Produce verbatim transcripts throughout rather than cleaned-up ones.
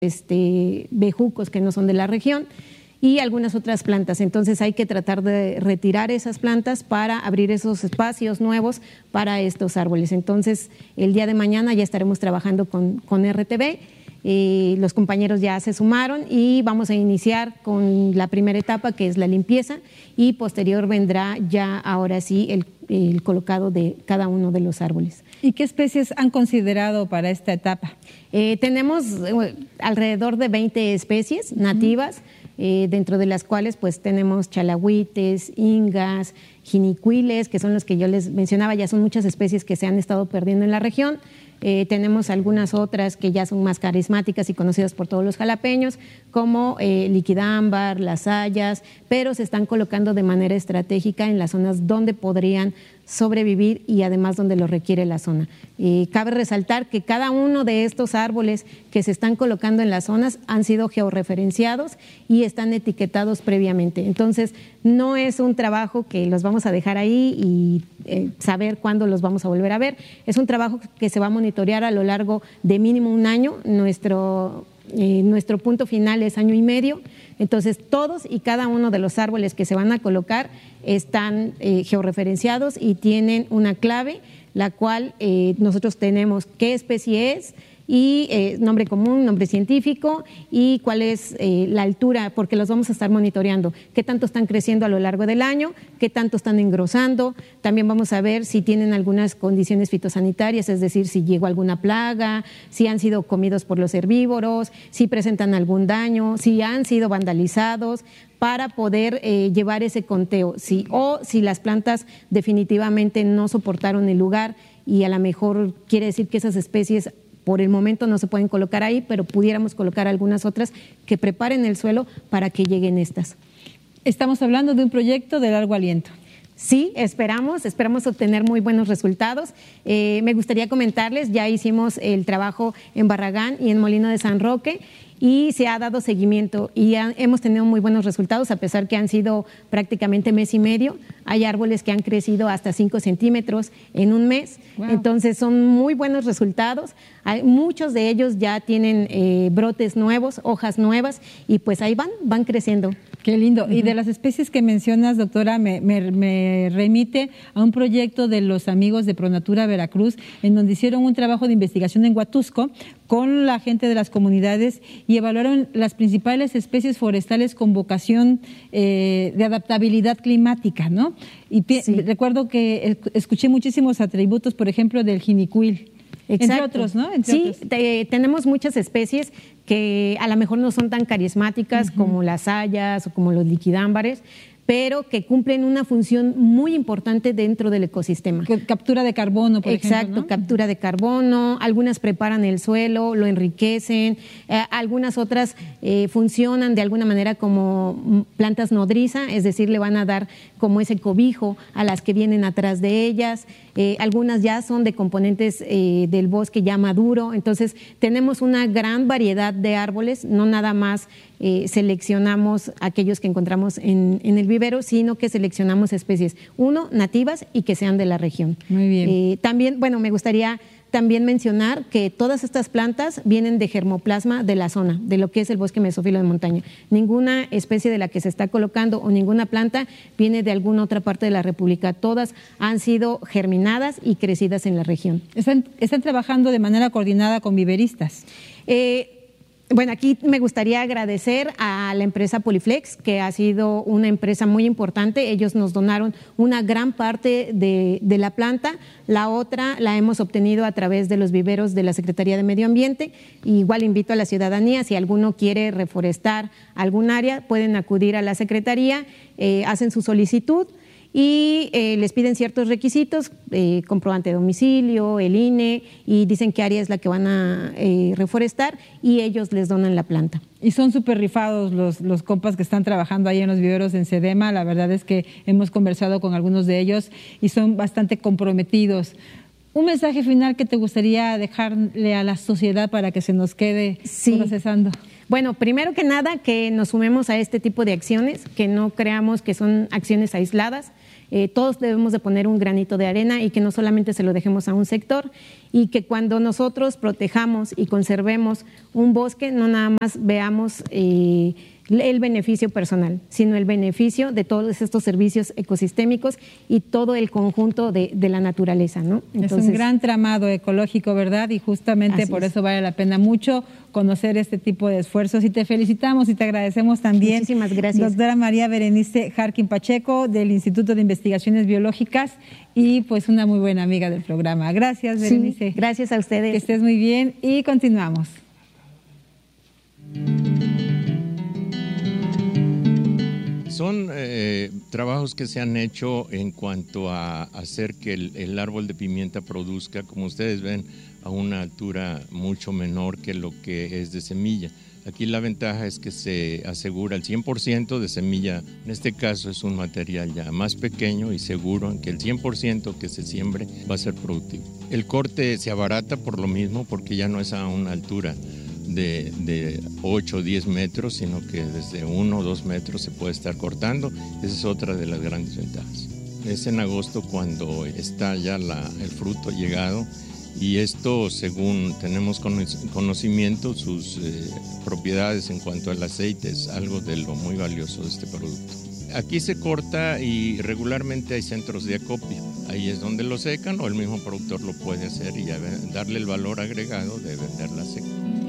este, bejucos que no son de la región y algunas otras plantas. Entonces hay que tratar de retirar esas plantas para abrir esos espacios nuevos para estos árboles. Entonces el día de mañana ya estaremos trabajando con, con R T V. Eh, los compañeros ya se sumaron y vamos a iniciar con la primera etapa, que es la limpieza, y posterior vendrá ya ahora sí el, el colocado de cada uno de los árboles. ¿Y qué especies han considerado para esta etapa? Eh, tenemos eh, alrededor de veinte especies nativas, uh-huh. eh, dentro de las cuales pues tenemos chalagüites, ingas, jinicuiles, que son los que yo les mencionaba. Ya son muchas especies que se han estado perdiendo en la región. Eh, tenemos algunas otras que ya son más carismáticas y conocidas por todos los jalapeños, como eh, liquidámbar, las hayas, pero se están colocando de manera estratégica en las zonas donde podrían sobrevivir y además donde lo requiere la zona. Eh, cabe resaltar que cada uno de estos árboles que se están colocando en las zonas han sido georreferenciados y están etiquetados previamente. Entonces, no es un trabajo que los vamos a dejar ahí y eh, saber cuándo los vamos a volver a ver. Es un trabajo que se va a monitorear a lo largo de mínimo un año. Nuestro Eh, nuestro punto final es año y medio, entonces todos y cada uno de los árboles que se van a colocar están eh, georreferenciados y tienen una clave, la cual eh, nosotros tenemos qué especie es y eh, nombre común, nombre científico y cuál es eh, la altura, porque los vamos a estar monitoreando, qué tanto están creciendo a lo largo del año, qué tanto están engrosando. También vamos a ver si tienen algunas condiciones fitosanitarias, es decir, si llegó alguna plaga, si han sido comidos por los herbívoros, si presentan algún daño, si han sido vandalizados, para poder eh, llevar ese conteo, si, o si las plantas definitivamente no soportaron el lugar y a lo mejor quiere decir que esas especies por el momento no se pueden colocar ahí, pero pudiéramos colocar algunas otras que preparen el suelo para que lleguen estas. Estamos hablando de un proyecto de largo aliento. Sí, esperamos, esperamos obtener muy buenos resultados. Eh, me gustaría comentarles, ya hicimos el trabajo en Barragán y en Molino de San Roque y se ha dado seguimiento y ha, hemos tenido muy buenos resultados, a pesar que han sido prácticamente mes y medio. Hay árboles que han crecido hasta cinco centímetros en un mes, wow. Entonces son muy buenos resultados. Hay, muchos de ellos ya tienen eh, brotes nuevos, hojas nuevas y pues ahí van, van creciendo. Qué lindo. Uh-huh. Y de las especies que mencionas, doctora, me, me, me remite a un proyecto de los amigos de Pronatura Veracruz, en donde hicieron un trabajo de investigación en Huatusco con la gente de las comunidades y evaluaron las principales especies forestales con vocación eh, de adaptabilidad climática, ¿no? Y sí. Recuerdo que escuché muchísimos atributos, por ejemplo, del jinicuil. Exacto. Entre otros, ¿no? Entre sí, otros. Te, tenemos muchas especies que a lo mejor no son tan carismáticas uh-huh. como las hayas o como los liquidámbares, pero que cumplen una función muy importante dentro del ecosistema. Captura de carbono, por Exacto, ejemplo. Exacto, ¿no? Captura de carbono, algunas preparan el suelo, lo enriquecen, eh, algunas otras eh, funcionan de alguna manera como plantas nodriza, es decir, le van a dar como ese cobijo a las que vienen atrás de ellas. Eh, algunas ya son de componentes eh, del bosque ya maduro, entonces tenemos una gran variedad de árboles, no nada más eh, seleccionamos aquellos que encontramos en, en el vivero, sino que seleccionamos especies, uno, nativas y que sean de la región. Muy bien. Eh, también, bueno, me gustaría también mencionar que todas estas plantas vienen de germoplasma de la zona, de lo que es el bosque mesófilo de montaña. Ninguna especie de la que se está colocando o ninguna planta viene de alguna otra parte de la República. Todas han sido germinadas y crecidas en la región. ¿Están, están trabajando de manera coordinada con viveristas? Eh, Bueno, aquí me gustaría agradecer a la empresa Poliflex, que ha sido una empresa muy importante. Ellos nos donaron una gran parte de, de la planta, la otra la hemos obtenido a través de los viveros de la Secretaría de Medio Ambiente. Igual invito a la ciudadanía, si alguno quiere reforestar algún área, pueden acudir a la Secretaría, eh, hacen su solicitud y eh, les piden ciertos requisitos, eh, comprobante de domicilio, el I N E, y dicen qué área es la que van a eh, reforestar y ellos les donan la planta. Y son súper rifados los, los compas que están trabajando ahí en los viveros en Sedema. La verdad es que hemos conversado con algunos de ellos y son bastante comprometidos. ¿Un mensaje final que te gustaría dejarle a la sociedad para que se nos quede sí. procesando? Bueno, primero que nada, que nos sumemos a este tipo de acciones, que no creamos que son acciones aisladas. Eh, todos debemos de poner un granito de arena y que no solamente se lo dejemos a un sector y que cuando nosotros protejamos y conservemos un bosque, no nada más veamos eh, el beneficio personal, sino el beneficio de todos estos servicios ecosistémicos y todo el conjunto de, de la naturaleza, ¿no? Entonces, es un gran tramado ecológico, ¿verdad? Y justamente por es. eso vale la pena mucho conocer este tipo de esfuerzos y te felicitamos y te agradecemos también. Muchísimas gracias. Doctora María Berenice Jarquín Pacheco del Instituto de Investigaciones Biológicas y pues una muy buena amiga del programa. Gracias, Berenice. Sí, gracias a ustedes. Que estés muy bien y continuamos. Son eh, trabajos que se han hecho en cuanto a hacer que el, el árbol de pimienta produzca, como ustedes ven, a una altura mucho menor que lo que es de semilla. Aquí la ventaja es que se asegura el cien por ciento de semilla. En este caso es un material ya más pequeño y seguro en que el cien por ciento que se siembre va a ser productivo. El corte se abarata por lo mismo, porque ya no es a una altura de, de ocho o diez metros, sino que desde uno o dos metros se puede estar cortando. Esa es otra de las grandes ventajas. Es en agosto cuando está ya la, el fruto llegado, y esto, según tenemos conocimiento, sus eh, propiedades en cuanto al aceite es algo de lo muy valioso de este producto. Aquí se corta y regularmente hay centros de acopio. Ahí es donde lo secan, o el mismo productor lo puede hacer y darle el valor agregado de venderla seca.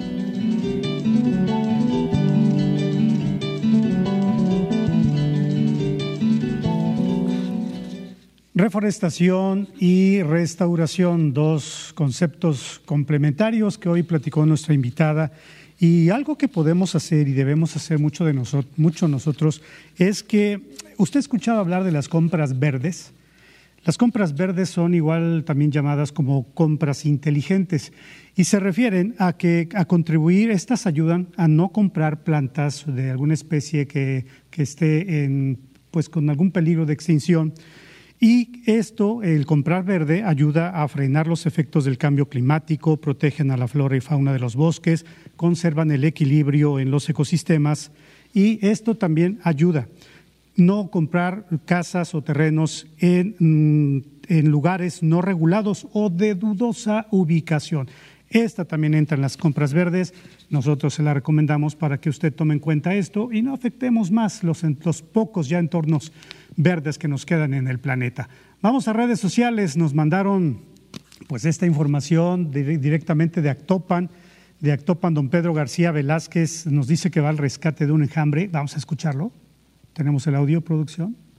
Reforestación y restauración, dos conceptos complementarios que hoy platicó nuestra invitada, y algo que podemos hacer y debemos hacer mucho de nosotros, mucho nosotros, es que usted ha escuchado hablar de las compras verdes. Las compras verdes son igual también llamadas como compras inteligentes y se refieren a que a contribuir, estas ayudan a no comprar plantas de alguna especie que, que esté en, pues, con algún peligro de extinción. Y esto, el comprar verde, ayuda a frenar los efectos del cambio climático, protegen a la flora y fauna de los bosques, conservan el equilibrio en los ecosistemas, y esto también ayuda. No comprar casas o terrenos en, en lugares no regulados o de dudosa ubicación. Esta también entra en las compras verdes. Nosotros se la recomendamos para que usted tome en cuenta esto y no afectemos más los, los pocos ya entornos verdes que nos quedan en el planeta. Vamos a redes sociales. Nos mandaron pues esta información de, directamente de Actopan. De Actopan, don Pedro García Velázquez nos dice que va al rescate de un enjambre. Vamos a escucharlo. ¿Tenemos el audio, producción?